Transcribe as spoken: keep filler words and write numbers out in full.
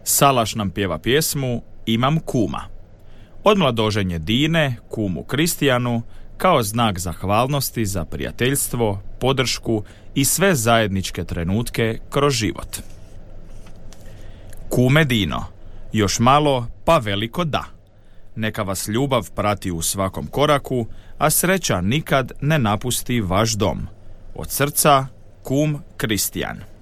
Salaš nam pjeva pjesmu Imam kuma. Od mladoženje Dine, kumu Kristijanu, kao znak zahvalnosti za prijateljstvo, podršku i sve zajedničke trenutke kroz život. Kume Dino, još malo pa veliko da. Neka vas ljubav prati u svakom koraku, a sreća nikad ne napusti vaš dom. Od srca, kum Kristijan.